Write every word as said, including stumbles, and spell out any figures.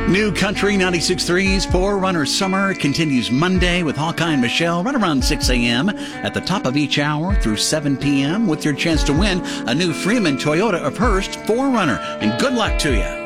New Country ninety-six point three's Forerunner Summer continues Monday with Hawkeye and Michelle right around six a.m. at the top of each hour through seven p.m. with your chance to win a new Freeman Toyota of Hearst Forerunner. And good luck to you.